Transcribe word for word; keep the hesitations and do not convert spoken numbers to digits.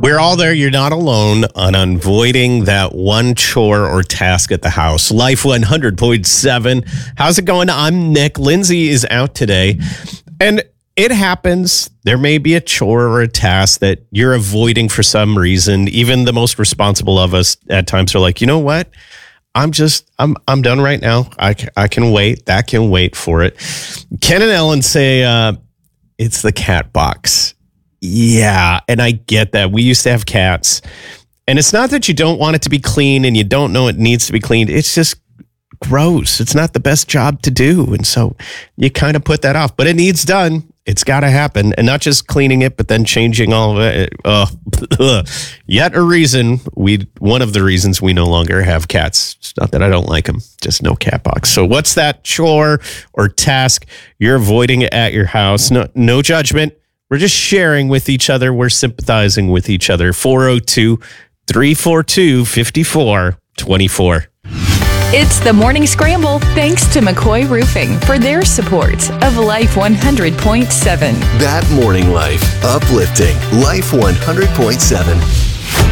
We're all there. You're not alone on avoiding that one chore or task at the house. Life one hundred point seven. How's it going? I'm Nick. Lindsay is out today. And it happens. There may be a chore or a task that you're avoiding for some reason. Even the most responsible of us at times are like, you know what? I'm just, I'm I'm done right now. I, I can wait. That can wait for it. Ken and Ellen say uh, it's the cat box. Yeah, and I get that. We used to have cats. And it's not that you don't want it to be clean and you don't know it needs to be cleaned. It's just gross. It's not the best job to do. And so you kind of put that off. But it needs done. It's got to happen. And not just cleaning it, but then changing all of it. Uh, yet a reason, we one of the reasons we no longer have cats. It's not that I don't like them, just no cat box. So what's that chore or task you're avoiding at your house? No, no judgment. We're just sharing with each other. We're sympathizing with each other. four oh two, three four two, five four two four. It's the Morning Scramble, thanks to McCoy Roofing for their support of Life one hundred point seven. That morning life, uplifting Life one hundred point seven.